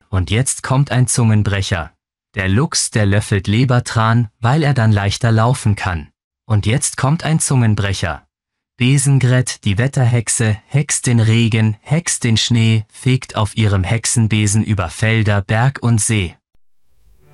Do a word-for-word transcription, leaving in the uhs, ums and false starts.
Und jetzt kommt ein Zungenbrecher. Der Luchs, der löffelt Lebertran, weil er dann leichter laufen kann. Und jetzt kommt ein Zungenbrecher. Besengret, die Wetterhexe, hext den Regen, hext den Schnee, fegt auf ihrem Hexenbesen über Felder, Berg und See.